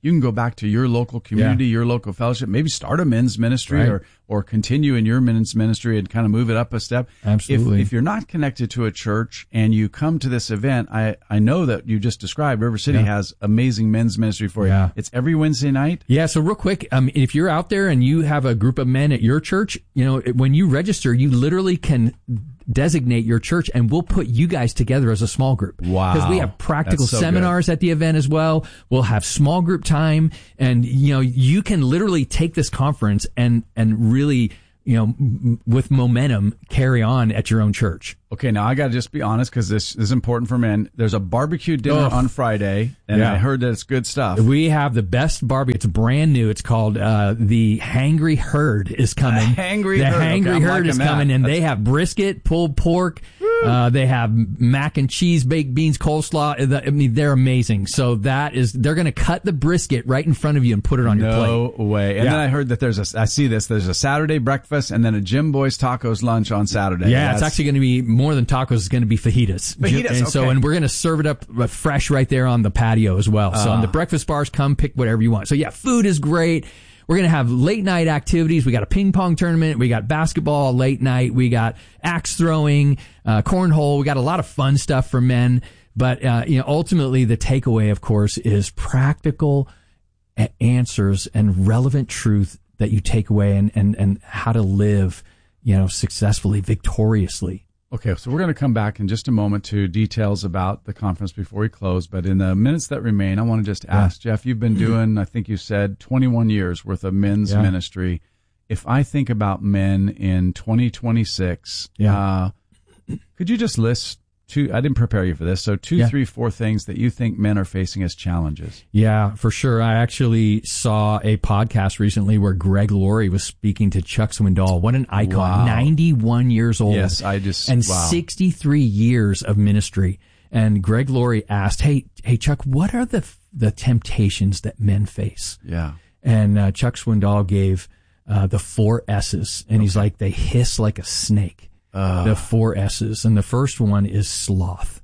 you can go back to your local community, Yeah. your local fellowship, maybe start a men's ministry Right. or or continue in your men's ministry and kind of move it up a step. Absolutely. If, if you're not connected to a church and you come to this event, I, I know that you just described River City Yeah. has amazing men's ministry for you. Yeah. It's every Wednesday night. Yeah, so real quick, um, if you're out there and you have a group of men at your church, you know, when you register, you literally can designate your church and we'll put you guys together as a small group. Wow. Because we have practical That's so seminars at the event as well. We'll have small group time, and, you know, you can literally take this conference and, and really, you know, m- with momentum, carry on at your own church. Okay, now I got to just be honest because this, this is important for men. There's a barbecue dinner Oh. on Friday, and Yeah. I heard that it's good stuff. We have the best barbecue. It's brand new. It's called uh, the Hangry Herd is coming. The Hangry the Herd. Okay, Hangry I'm Herd liking is that. coming, and That's- they have brisket, pulled pork. Uh, they have mac and cheese, baked beans, coleslaw. I mean, they're amazing. So that is, they're going to cut the brisket right in front of you and put it on your No plate. way. And Yeah. then I heard that there's a, I see this, there's a Saturday breakfast and then a Jim Boy's Tacos lunch on Saturday. Yeah, That's- it's actually going to be more than tacos. It's going to be fajitas. Fajitas, and so, okay. and we're going to serve it up fresh right there on the patio as well. So Ah. on the breakfast bars, come pick whatever you want. So yeah, food is great. We're going to have late night activities. We got a ping pong tournament. We got basketball late night. We got axe throwing, uh, cornhole. We got a lot of fun stuff for men. But, uh, you know, ultimately the takeaway, of course, is practical a- answers and relevant truth that you take away, and, and, and how to live, you know, successfully, victoriously. Okay, so we're going to come back in just a moment to details about the conference before we close. But in the minutes that remain, I want to just ask, Jeff, you've been doing, I think you said, twenty-one years worth of men's Yeah. ministry. If I think about men in twenty twenty-six, Yeah. uh, could you just list two, I didn't prepare you for this, so two, Yeah. three, four things that you think men are facing as challenges? Yeah, for sure. I actually saw a podcast recently where Greg Laurie was speaking to Chuck Swindoll. What an icon. Wow. ninety-one years old. Yes, I just, And wow. sixty-three years of ministry. And Greg Laurie asked, hey, hey, Chuck, what are the, the temptations that men face? Yeah. And uh, Chuck Swindoll gave uh, the four S's. And he's like, they hiss like a snake. Uh. The four S's. And the first one is sloth.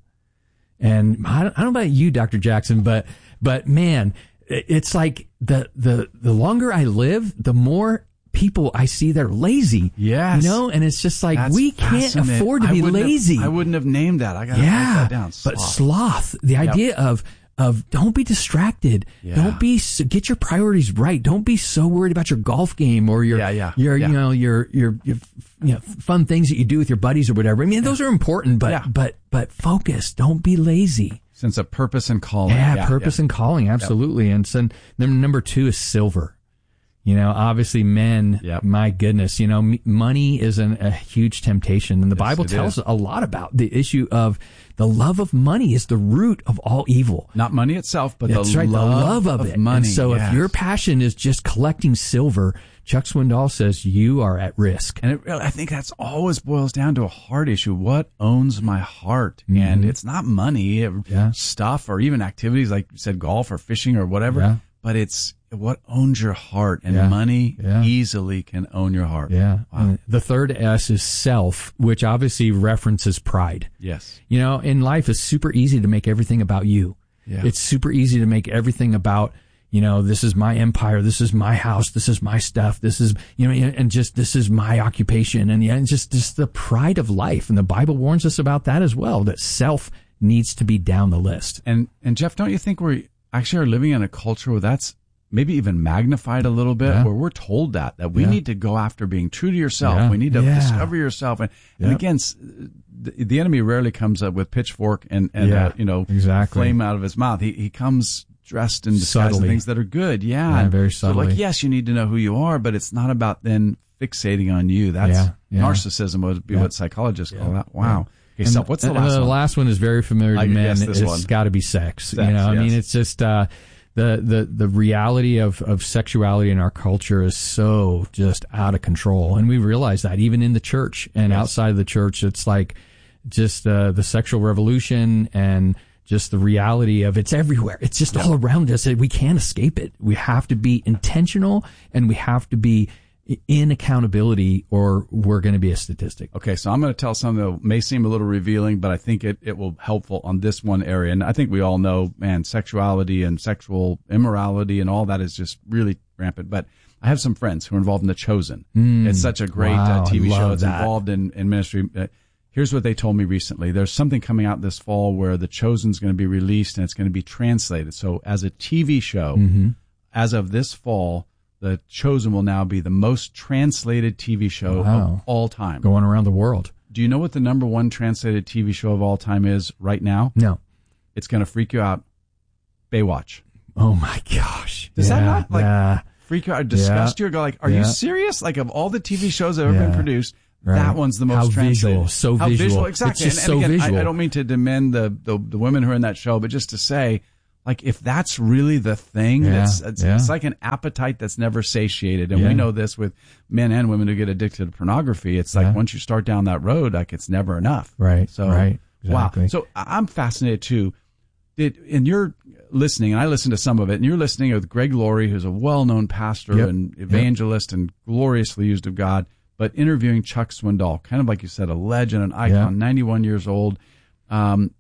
And I don't, I don't know about you, Doctor Jackson, but, but man, it- it's like the, the, the longer I live, the more people I see that are lazy. Yes. You know, and it's just like, That's we can't fascinating. afford to I be wouldn't have- lazy. I wouldn't have named that. I got to Yeah. write that down. But Sloth. sloth, the Yep. idea of, of don't be distracted. Yeah. Don't be, so, get your priorities right. Don't be so worried about your golf game or your, Yeah, yeah, your, yeah. you know, your, your, your, you know, fun things that you do with your buddies or whatever. I mean, those are important, but, Yeah. but, but focus. Don't be lazy. Sense of purpose and calling. Yeah, purpose and calling. Absolutely. And so then number two is silver. You know, obviously men, Yep. my goodness, you know, m- money is an, a huge temptation. And the Yes, Bible it tells is. a lot about the issue of the love of money is the root of all evil. Not money itself, but That's the, right, love the love of, it. money. And so yes. if your passion is just collecting silver, Chuck Swindoll says you are at risk. And it really, I think that's always boils down to a heart issue. What owns my heart? Mhm. And it's not money, it- Yeah. stuff, or even activities like you said, golf or fishing or whatever. Yeah. But it's what owns your heart, and Yeah. money Yeah. easily can own your heart. Yeah. Wow. And the third S is self, which obviously references pride. Yes. You know, in life, it's super easy to make everything about you. Yeah. It's super easy to make everything about, you know, this is my empire, this is my house, this is my stuff, this is, you know, and just this is my occupation, and, yeah, and just just the pride of life. And the Bible warns us about that as well, that self needs to be down the list. And and Jeff, don't you think we actually are living in a culture where that's maybe even magnified a little bit, Yeah. where we're told that, that we Yeah. need to go after being true to yourself. Yeah. We need to Yeah. discover yourself. And, and Yeah. again, s- the, the enemy rarely comes up with pitchfork and, and Yeah, uh, you know, exactly. flame out of his mouth. He, he comes dressed in disguise of Subtly. things that are good. Yeah. Yeah, And very so subtly. like, yes, you need to know who you are, but it's not about then fixating on you. That's Yeah, yeah. narcissism would be Yeah. what psychologists call Yeah. that. Wow. Okay, And so what's the and last the one? last one is very familiar to I men. guess this It's one. got to be sex. Sex, You know, I yes. mean, it's just uh, the the the reality of of sexuality in our culture is so just out of control, and we realize that even in the church and Yes. outside of the church, it's like just uh, the sexual revolution and just the reality of it's everywhere. It's just all around us. We can't escape it. We have to be intentional, and we have to be, in accountability, or we're going to be a statistic. Okay, so I'm going to tell something that may seem a little revealing, but I think it, it will helpful on this one area. And I think we all know, man, sexuality and sexual immorality and all that is just really rampant. But I have some friends who are involved in The Chosen. Mm, it's such a great wow, uh, T V show. It's that. involved in, in ministry. Uh, here's what they told me recently. There's something coming out this fall where The Chosen is going to be released and it's going to be translated. So as a T V show, mm-hmm. as of this fall, The Chosen will now be the most translated T V show wow. of all time. Going around the world. Do you know what the number one translated T V show of all time is right now? No. It's going to freak you out. Baywatch. Oh, my gosh. Does yeah, that not like yeah. freak you out or disgust yeah. you? Or go like, are yeah. you serious? Like, of all the T V shows that have ever yeah. been produced, right. that one's the most How translated. Visual, so How visual. visual. Exactly. It's just and, and so again, visual. I, I don't mean to demean the, the, the women who are in that show, but just to say, like, if that's really the thing, yeah, it's, it's, yeah. it's like an appetite that's never satiated. And yeah. we know this with men and women who get addicted to pornography. It's like yeah. once you start down that road, like it's never enough. Right. So, right. Exactly. wow. So I'm fascinated too. Did, and you're listening, and I listened to some of it, and you're listening with Greg Laurie, who's a well-known pastor yep. and evangelist yep. and gloriously used of God, but interviewing Chuck Swindoll, kind of like you said, a legend, an icon, yep. ninety-one years old. Um,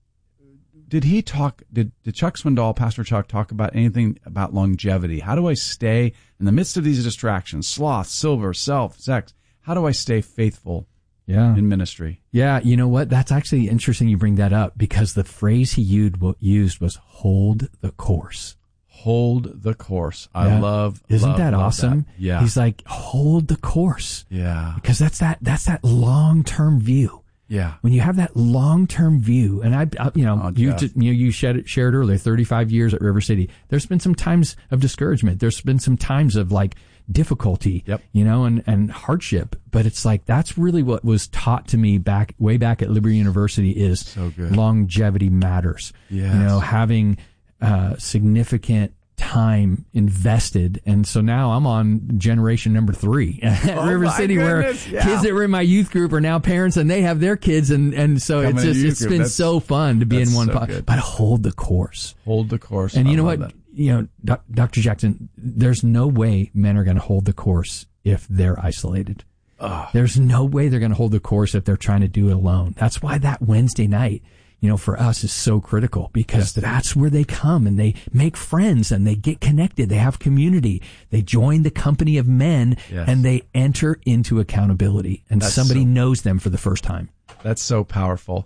Did he talk, did, did Chuck Swindoll, Pastor Chuck, talk about anything about longevity? How do I stay in the midst of these distractions, sloth, silver, self, sex? How do I stay faithful yeah. in ministry? Yeah, you know what? That's actually interesting you bring that up, because the phrase he used was hold the course. Hold the course. I yeah. love, Isn't love, that love awesome? That. Yeah. He's like, hold the course. Yeah. Because that's that, that's that long-term view. Yeah. When you have that long-term view, and I, I you know, oh, you, just, you know, you shared, shared earlier, thirty-five years at River City. There's been some times of discouragement. There's been some times of like difficulty, yep. you know, and, and hardship. But it's like, that's really what was taught to me back, way back at Liberty University is so good. Longevity matters. Yes. You know, having, uh, significant time invested. And so now I'm on generation number three at oh River City, goodness. where yeah. kids that were in my youth group are now parents and they have their kids. And, and so Coming it's just, it's group. been that's, so fun to be in one, so po- but hold the course. Hold the course. And I you know what, that. you know, Doc, Doctor Jackson, there's no way men are going to hold the course if they're isolated. Oh. There's no way they're going to hold the course if they're trying to do it alone. That's why that Wednesday night, you know, for us is so critical, because yes. that's where they come and they make friends and they get connected. They have community. They join the company of men yes. and they enter into accountability, and that's somebody so, knows them for the first time. That's so powerful.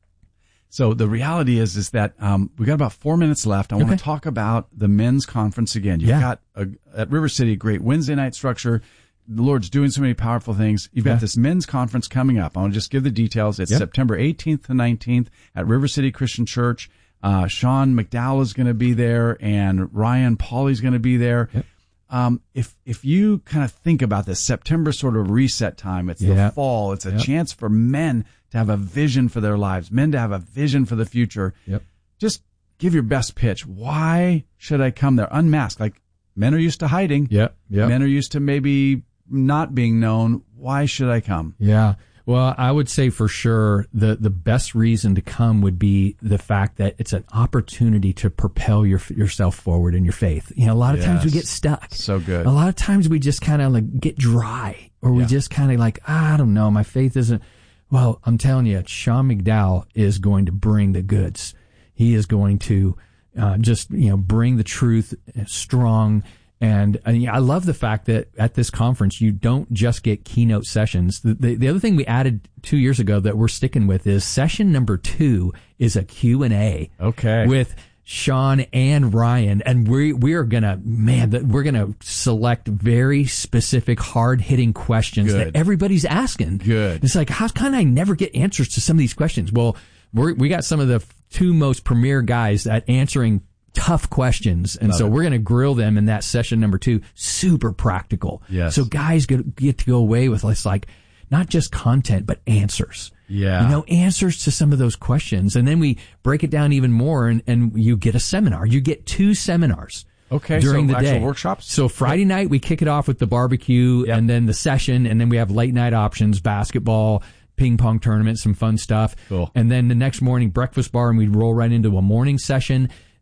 So the reality is, is that um, we got about four minutes left. I okay. want to talk about the men's conference again. You've yeah. got a, at River City, a great Wednesday night structure. The Lord's doing so many powerful things. You've got yeah. this men's conference coming up. I want to just give the details. It's yep. September eighteenth to nineteenth at River City Christian Church. Uh, Sean McDowell is going to be there, and Ryan Pauly's going to be there. Yep. Um, if if you kind of think about this, September sort of reset time. It's yep. the fall. It's a yep. chance for men to have a vision for their lives, men to have a vision for the future. Yep. Just give your best pitch. Why should I come there? Unmasked. Like, men are used to hiding. Yep. Yep. Men are used to maybe not being known. Why should I come? Yeah. Well, I would say for sure the, the best reason to come would be the fact that it's an opportunity to propel your, yourself forward in your faith. You know, a lot of yes. times we get stuck. So good. A lot of times we just kind of like get dry, or we yeah. just kind of like, ah, I don't know, my faith isn't. Well, I'm telling you, Sean McDowell is going to bring the goods. He is going to uh, just, you know, bring the truth strong. And, and I love the fact that at this conference, you don't just get keynote sessions. The, the, the other thing we added two years ago that we're sticking with is session number two is a Q and A. Okay. With Sean and Ryan. And we, we are going to, man, we're going to select very specific, hard hitting questions Good. that everybody's asking. Good. It's like, how can I never get answers to some of these questions? Well, we're, we got some of the two most premier guys at answering tough questions. And Love so it. we're going to grill them in that session number two. Super practical. Yes. So guys get, get to go away with less like not just content, but answers. Yeah. You know, answers to some of those questions. And then we break it down even more, and, and you get a seminar. You get two seminars. Okay. During so the actual day. workshops? So Friday night, we kick it off with the barbecue Yep. and then the session. And then we have late night options, basketball, ping pong tournament, some fun stuff. Cool. And then the next morning, breakfast bar, and we roll right into a morning session.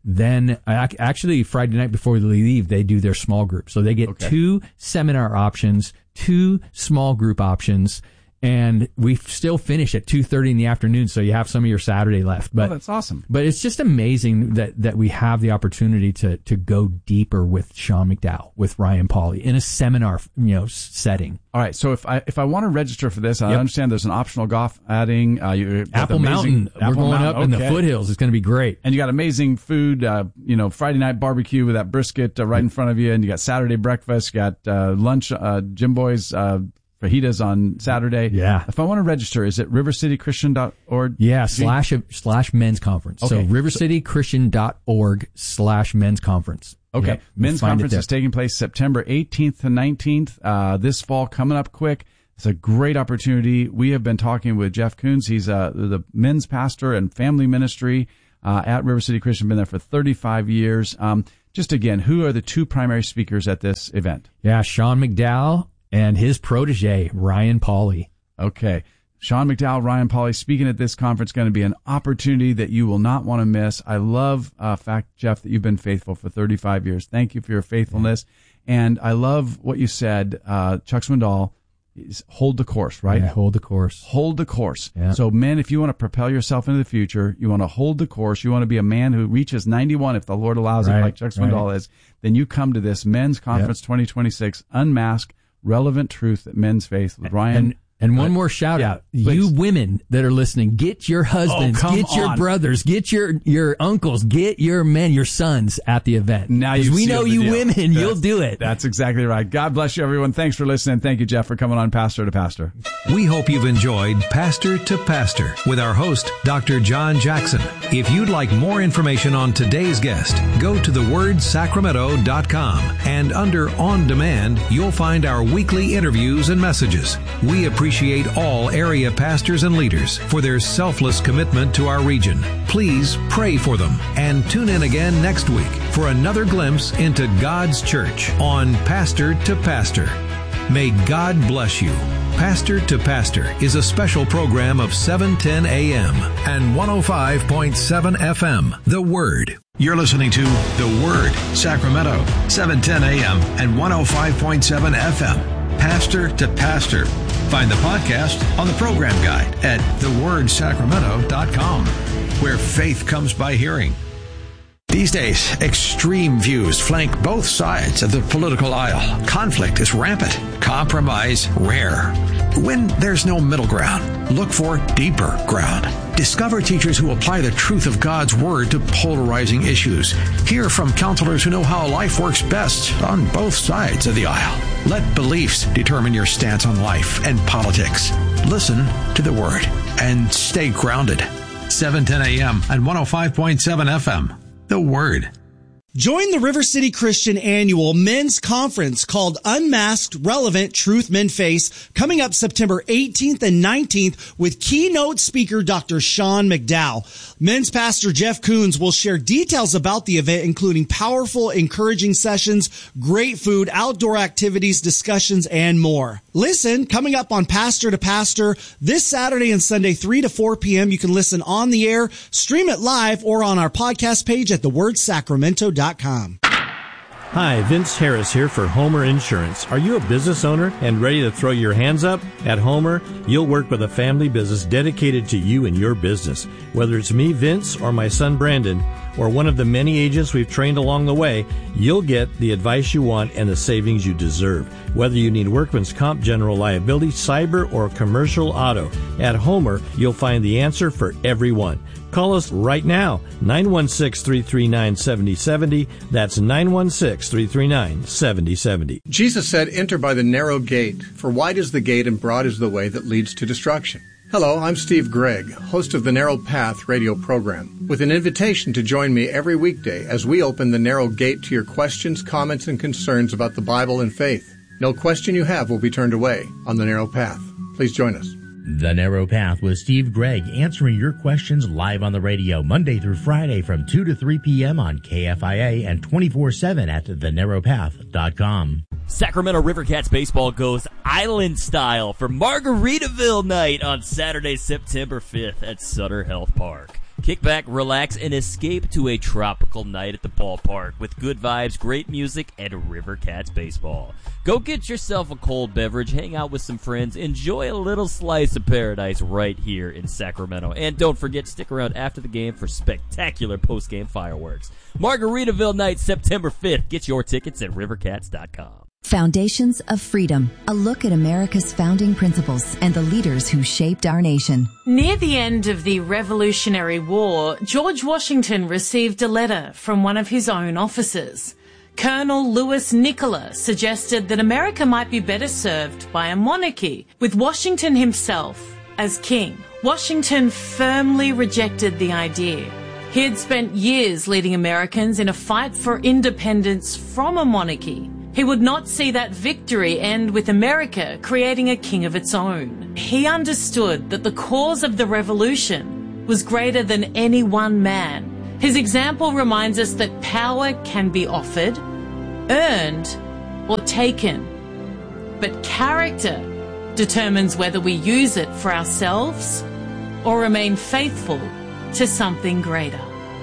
then actually Friday night before they leave, they do their small group. So they get okay. two seminar options, two small group options, and we still finish at two thirty in the afternoon, so you have some of your Saturday left. But oh, that's awesome. But it's just amazing that, that we have the opportunity to to go deeper with Sean McDowell, with Ryan Pauly, in a seminar, you know, setting. All right, so if I if I want to register for this, I yep. understand there's an optional golf adding. Uh, you, Apple Mountain. Apple We're going Mountain. up okay. in the foothills. It's going to be great. And you got amazing food, uh, you know, Friday night barbecue with that brisket uh, right in front of you, and you got Saturday breakfast, you got uh, lunch, uh, Jim Boy's uh fajitas on Saturday. Yeah. If I want to register, is it river city christian dot org? Yeah, slash slash men's conference. Okay. So river city christian dot org slash men's conference. Okay. Yep. Men's conference is taking place September eighteenth to nineteenth, uh, this fall, coming up quick. It's a great opportunity. We have been talking with Jeff Koons. He's uh, the men's pastor and family ministry uh, at River City Christian, been there for thirty-five years. Um, just again, who are the two primary speakers at this event? Yeah, Sean McDowell and his protege, Ryan Pauly. Okay. Sean McDowell, Ryan Pauly speaking at this conference, going to be an opportunity that you will not want to miss. I love the uh, fact, Jeff, that you've been faithful for thirty-five years. Thank you for your faithfulness. And I love what you said, uh, Chuck Swindoll, is hold the course, right? Yeah, hold the course. Hold the course. Yeah. So, men, if you want to propel yourself into the future, you want to hold the course, you want to be a man who reaches ninety-one, if the Lord allows right, it, like Chuck Swindoll right. is, then you come to this Men's Conference yep. twenty twenty-six, Unmask, Relevant Truth that Men's Faith with Ryan. And, and one uh, more shout yeah, out. You women that are listening, get your husbands, oh, get your on. brothers, get your, your uncles, get your men, your sons at the event. Now you we know you deal. women, that's, you'll do it. That's exactly right. God bless you, everyone. Thanks for listening. Thank you, Jeff, for coming on Pastor to Pastor. We hope you've enjoyed Pastor to Pastor with our host, Doctor John Jackson. If you'd like more information on today's guest, go to the word sacramento dot com, and under On Demand, you'll find our weekly interviews and messages. We appreciate all area pastors and leaders for their selfless commitment to our region. Please pray for them and tune in again next week for another glimpse into God's church on Pastor to Pastor. May God bless you. Pastor to Pastor is a special program of seven ten a.m. and one oh five point seven F M, The Word. You're listening to The Word, Sacramento, seven ten a.m. and one oh five point seven F M. Pastor to Pastor. Find the podcast on the program guide at the word sacramento dot com, where faith comes by hearing. These days, extreme views flank both sides of the political aisle. Conflict is rampant, compromise rare. When there's no middle ground, look for deeper ground. Discover teachers who apply the truth of God's Word to polarizing issues. Hear from counselors who know how life works best on both sides of the aisle. Let beliefs determine your stance on life and politics. Listen to the Word and stay grounded. seven ten a.m. and one oh five point seven F M. The Word. Join the River City Christian annual men's conference called Unmasked, Relevant Truth Men Face, coming up September eighteenth and nineteenth with keynote speaker Doctor Sean McDowell. Men's pastor Jeff Koons will share details about the event, including powerful, encouraging sessions, great food, outdoor activities, discussions, and more. Listen, coming up on Pastor to Pastor this Saturday and Sunday, three to four p.m. You can listen on the air, stream it live, or on our podcast page at the word sacramento dot com. Hi, Vince Harris here for Homer Insurance. Are you a business owner and ready to throw your hands up? At Homer, you'll work with a family business dedicated to you and your business. Whether it's me, Vince, or my son, Brandon, or one of the many agents we've trained along the way, you'll get the advice you want and the savings you deserve. Whether you need workman's comp, general liability, cyber, or commercial auto, at Homer, you'll find the answer for everyone. Call us right now, nine one six, three three nine, seven oh seven oh. That's nine one six, three three nine, seven oh seven oh. Jesus said, "Enter by the narrow gate, for wide is the gate and broad is the way that leads to destruction." Hello, I'm Steve Gregg, host of the Narrow Path radio program, with an invitation to join me every weekday as we open the narrow gate to your questions, comments, and concerns about the Bible and faith. No question you have will be turned away on the Narrow Path. Please join us. The Narrow Path with Steve Gregg, answering your questions live on the radio Monday through Friday from two to three p.m. on K F I A and twenty-four seven at the narrow path dot com. Sacramento Rivercats baseball goes island style for Margaritaville night on Saturday, September fifth at Sutter Health Park. Kick back, relax, and escape to a tropical night at the ballpark with good vibes, great music, and River Cats baseball. Go get yourself a cold beverage, hang out with some friends, enjoy a little slice of paradise right here in Sacramento. And don't forget, stick around after the game for spectacular post-game fireworks. Margaritaville night, September fifth. Get your tickets at river cats dot com. Foundations of Freedom, a look at America's founding principles and the leaders who shaped our nation. Near the end of the Revolutionary War, George Washington received a letter from one of his own officers. Colonel Louis Nicola suggested that America might be better served by a monarchy, with Washington himself as king. Washington firmly rejected the idea. He had spent years leading Americans in a fight for independence from a monarchy. He would not see that victory end with America creating a king of its own. He understood that the cause of the revolution was greater than any one man. His example reminds us that power can be offered, earned, or taken. But character determines whether we use it for ourselves or remain faithful to something greater.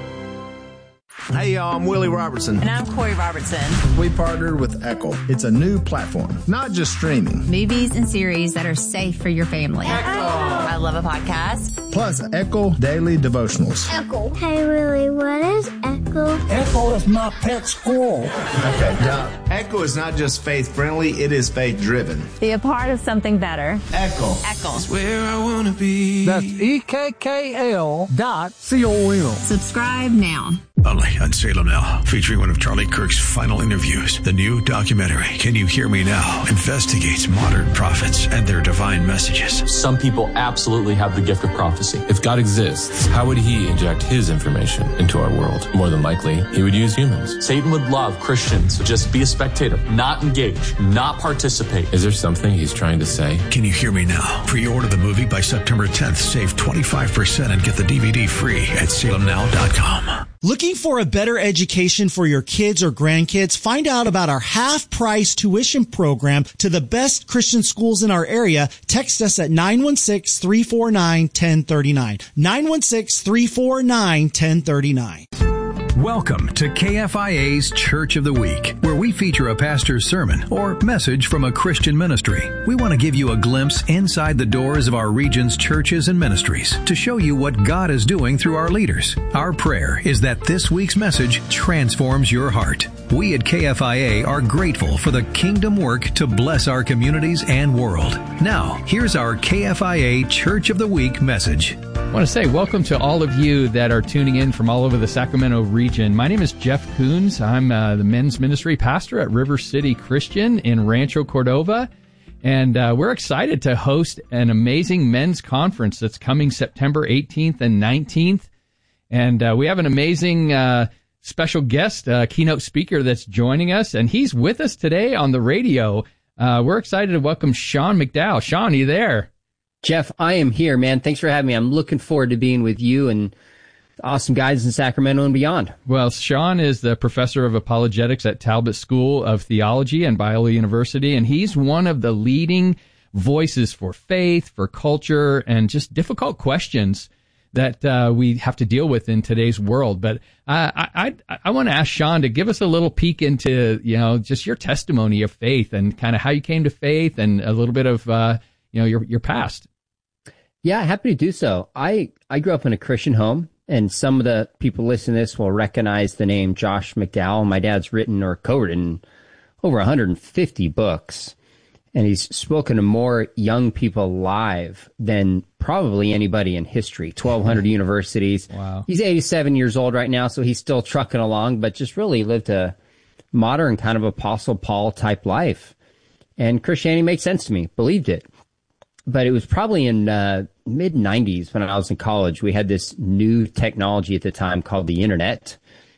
Hey, y'all, I'm Willie Robertson. And I'm Corey Robertson. We partnered with Echo. It's a new platform, not just streaming. Movies and series that are safe for your family. Echo. I love a podcast. Plus, Echo Daily Devotionals. Echo. Hey, Willie, what is Echo? Echo is my pet squirrel. Okay, now, Echo is not just faith-friendly, it is faith-driven. Be a part of something better. Echo. Echo. That's where I want to be. That's E K K L dot C O M. Subscribe now. Only on Salem Now, featuring one of Charlie Kirk's final interviews. The new documentary, Can You Hear Me Now?, investigates modern prophets and their divine messages. Some people absolutely have the gift of prophecy. If God exists, how would he inject his information into our world? More than likely, he would use humans. Satan would love Christians to just be a spectator, not engage, not participate. Is there something he's trying to say? Can You Hear Me Now? Pre-order the movie by September tenth. Save twenty-five percent and get the D V D free at salem now dot com. Looking for a better education for your kids or grandkids? Find out about our half-price tuition program to the best Christian schools in our area. Text us at nine one six, three four nine, one zero three nine. nine one six, three four nine, one zero three nine. Welcome to K F I A's Church of the Week, where we feature a pastor's sermon or message from a Christian ministry. We want to give you a glimpse inside the doors of our region's churches and ministries to show you what God is doing through our leaders. Our prayer is that this week's message transforms your heart. We at K F I A are grateful for the kingdom work to bless our communities and world. Now, here's our K F I A Church of the Week message. I want to say welcome to all of you that are tuning in from all over the Sacramento region. My name is Jeff Coons. I'm uh, the men's ministry pastor at River City Christian in Rancho Cordova. And uh, we're excited to host an amazing men's conference that's coming September eighteenth and nineteenth. And uh, we have an amazing uh, special guest, uh, keynote speaker that's joining us. And he's with us today on the radio. Uh, we're excited to welcome Sean McDowell. Sean, are you there? Jeff, I am here, man. Thanks for having me. I'm looking forward to being with you and awesome guys in Sacramento and beyond. Well, Sean is the professor of apologetics at Talbot School of Theology and Biola University, and he's one of the leading voices for faith, for culture, and just difficult questions that uh, we have to deal with in today's world. But uh, I, I, I want to ask Sean to give us a little peek into, you know, just your testimony of faith and kind of how you came to faith and a little bit of, uh, you know, your your past. Yeah, happy to do so. I, I grew up in a Christian home, and some of the people listening to this will recognize the name Josh McDowell. My dad's written or co-written over one hundred fifty books, and he's spoken to more young people live than probably anybody in history, twelve hundred universities. Wow. He's eighty-seven years old right now, so he's still trucking along, but just really lived a modern kind of Apostle Paul type life. And Christianity makes sense to me, believed it. But it was probably in uh, mid nineties when I was in college. We had this new technology at the time called the internet.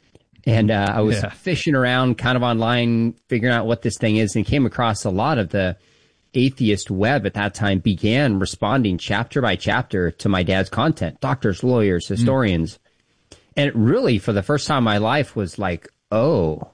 And uh, I was yeah. fishing around kind of online, figuring out what this thing is, and came across a lot of the atheist web at that time began responding chapter by chapter to my dad's content. Doctors, lawyers, historians. Mm. And it really, for the first time in my life, was like, oh,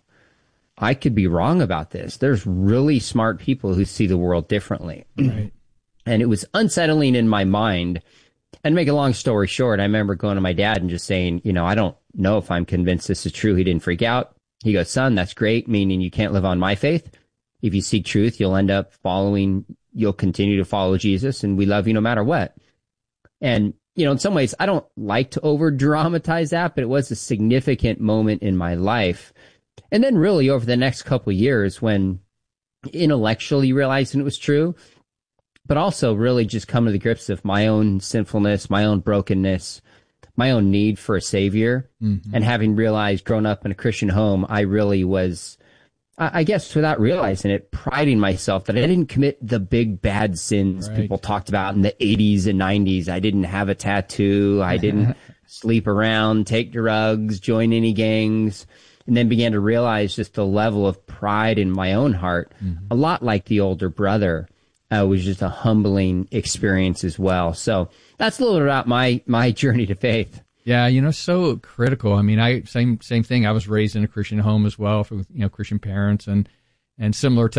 I could be wrong about this. There's really smart people who see the world differently. Right. And it was unsettling in my mind And to make a long story short, I remember going to my dad and just saying, you know, I don't know if I'm convinced this is true. He didn't freak out. He goes, son, that's great, meaning you can't live on my faith. If you seek truth, you'll end up following, you'll continue to follow Jesus, and we love you no matter what. And, you know, in some ways, I don't like to over dramatize that, but it was a significant moment in my life. And then really over the next couple of years, when intellectually realizing it was true, but also really just come to the grips of my own sinfulness, my own brokenness, my own need for a savior. Mm-hmm. And having realized, grown up in a Christian home, I really was, I guess without realizing it, priding myself that I didn't commit the big bad sins right. people talked about in the eighties and nineties. I didn't have a tattoo. I didn't sleep around, take drugs, join any gangs, and then began to realize just the level of pride in my own heart, mm-hmm. a lot like the older brother. Uh, was just a humbling experience as well. So that's a little bit about my my journey to faith. Yeah, you know, so critical. I mean, I same same thing. I was raised in a Christian home as well, with you know Christian parents, and and similar to